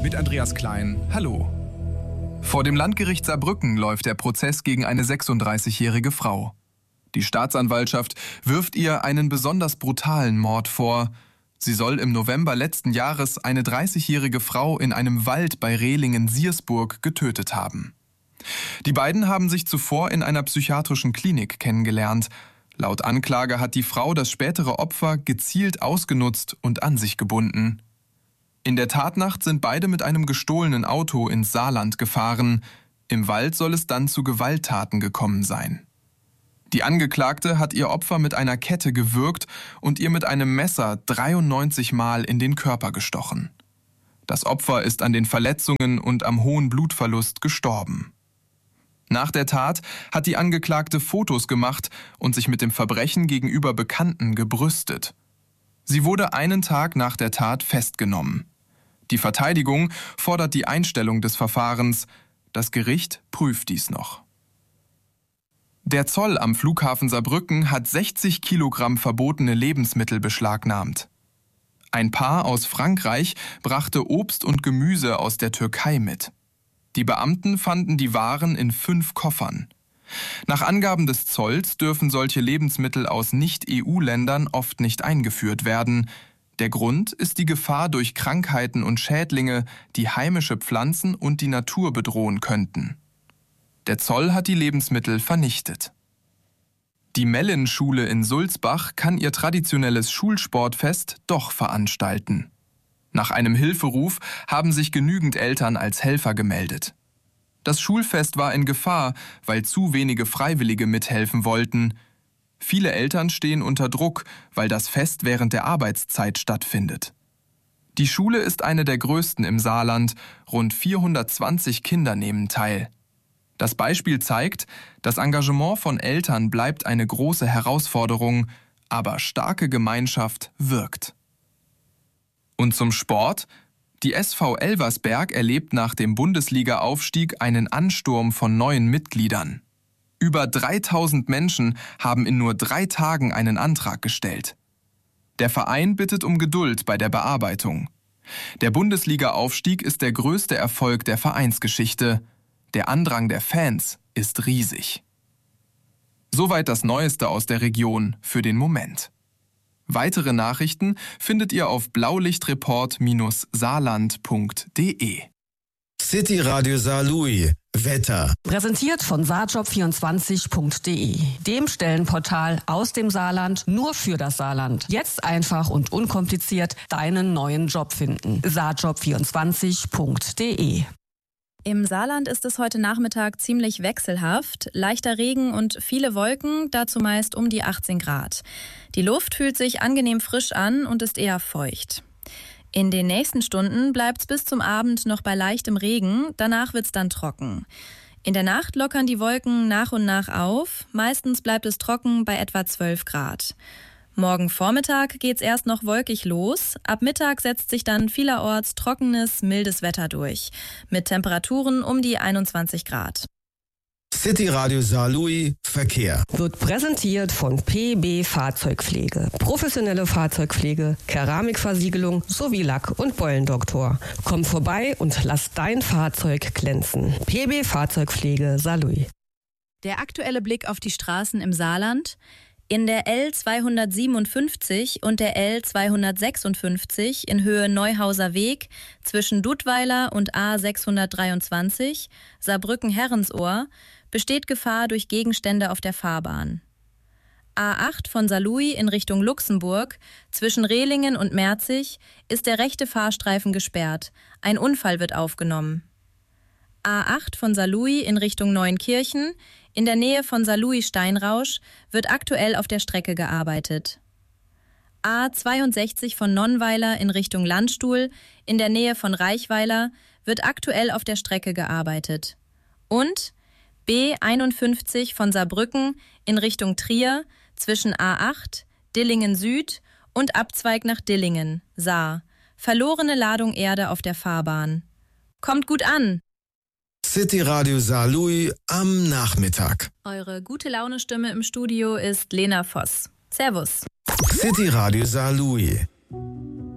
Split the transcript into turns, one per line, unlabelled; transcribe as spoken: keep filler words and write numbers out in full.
mit Andreas Klein. Hallo. Vor dem Landgericht Saarbrücken läuft der Prozess gegen eine sechsunddreißigjährige Frau. Die Staatsanwaltschaft wirft ihr einen besonders brutalen Mord vor. Sie soll im November letzten Jahres eine dreißigjährige Frau in einem Wald bei Rehlingen-Siersburg getötet haben. Die beiden haben sich zuvor in einer psychiatrischen Klinik kennengelernt. Laut Anklage hat die Frau das spätere Opfer gezielt ausgenutzt und an sich gebunden. In der Tatnacht sind beide mit einem gestohlenen Auto ins Saarland gefahren. Im Wald soll es dann zu Gewalttaten gekommen sein. Die Angeklagte hat ihr Opfer mit einer Kette gewürgt und ihr mit einem Messer dreiundneunzig Mal in den Körper gestochen. Das Opfer ist an den Verletzungen und am hohen Blutverlust gestorben. Nach der Tat hat die Angeklagte Fotos gemacht und sich mit dem Verbrechen gegenüber Bekannten gebrüstet. Sie wurde einen Tag nach der Tat festgenommen. Die Verteidigung fordert die Einstellung des Verfahrens. Das Gericht prüft dies noch. Der Zoll am Flughafen Saarbrücken hat sechzig Kilogramm verbotene Lebensmittel beschlagnahmt. Ein Paar aus Frankreich brachte Obst und Gemüse aus der Türkei mit. Die Beamten fanden die Waren in fünf Koffern. Nach Angaben des Zolls dürfen solche Lebensmittel aus Nicht-E U-Ländern oft nicht eingeführt werden. Der Grund ist die Gefahr durch Krankheiten und Schädlinge, die heimische Pflanzen und die Natur bedrohen könnten. Der Zoll hat die Lebensmittel vernichtet. Die Mellin-Schule in Sulzbach kann ihr traditionelles Schulsportfest doch veranstalten. Nach einem Hilferuf haben sich genügend Eltern als Helfer gemeldet. Das Schulfest war in Gefahr, weil zu wenige Freiwillige mithelfen wollten. Viele Eltern stehen unter Druck, weil das Fest während der Arbeitszeit stattfindet. Die Schule ist eine der größten im Saarland. Rund vierhundertzwanzig Kinder nehmen teil. Das Beispiel zeigt, das Engagement von Eltern bleibt eine große Herausforderung, aber starke Gemeinschaft wirkt. Und zum Sport? Die S V Elversberg erlebt nach dem Bundesliga-Aufstieg einen Ansturm von neuen Mitgliedern. Über dreitausend Menschen haben in nur drei Tagen einen Antrag gestellt. Der Verein bittet um Geduld bei der Bearbeitung. Der Bundesliga-Aufstieg ist der größte Erfolg der Vereinsgeschichte. Der Andrang der Fans ist riesig. Soweit das Neueste aus der Region für den Moment. Weitere Nachrichten findet ihr auf blaulichtreport Bindestrich saarland punkt de.
City Radio Saarlouis. Wetter.
Präsentiert von saarjob vierundzwanzig punkt de, dem Stellenportal aus dem Saarland nur für das Saarland. Jetzt einfach und unkompliziert deinen neuen Job finden. saarjob vierundzwanzig punkt de.
Im Saarland ist es heute Nachmittag ziemlich wechselhaft. Leichter Regen und viele Wolken, dazu meist um die achtzehn Grad. Die Luft fühlt sich angenehm frisch an und ist eher feucht. In den nächsten Stunden bleibt es bis zum Abend noch bei leichtem Regen, danach wird es dann trocken. In der Nacht lockern die Wolken nach und nach auf, meistens bleibt es trocken bei etwa zwölf Grad. Morgen Vormittag geht's erst noch wolkig los. Ab Mittag setzt sich dann vielerorts trockenes, mildes Wetter durch. Mit Temperaturen um die einundzwanzig Grad.
City Radio Saarlouis Verkehr.
Wird präsentiert von P B Fahrzeugpflege. Professionelle Fahrzeugpflege, Keramikversiegelung sowie Lack- und Beulendoktor. Komm vorbei und lass dein Fahrzeug glänzen. P B Fahrzeugpflege Saarlouis.
Der aktuelle Blick auf die Straßen im Saarland. In der L zweihundertsiebenundfünfzig und der L zweihundertsechsundfünfzig in Höhe Neuhauser Weg zwischen Duttweiler und A sechshundertdreiundzwanzig, Saarbrücken-Herrensohr, besteht Gefahr durch Gegenstände auf der Fahrbahn. A acht von Saarlouis in Richtung Luxemburg zwischen Rehlingen und Merzig ist der rechte Fahrstreifen gesperrt. Ein Unfall wird aufgenommen. A acht von Saarlouis in Richtung Neuenkirchen in der Nähe von Saarlouis-Steinrausch wird aktuell auf der Strecke gearbeitet. A zweiundsechzig von Nonnweiler in Richtung Landstuhl in der Nähe von Reichweiler wird aktuell auf der Strecke gearbeitet. Und B einundfünfzig von Saarbrücken in Richtung Trier zwischen A acht, Dillingen Süd und Abzweig nach Dillingen, Saar. Verlorene Ladung Erde auf der Fahrbahn. Kommt gut an!
City Radio Saarlouis am Nachmittag.
Eure gute Laune Stimme im Studio ist Lena Voss. Servus.
City Radio Saarlouis.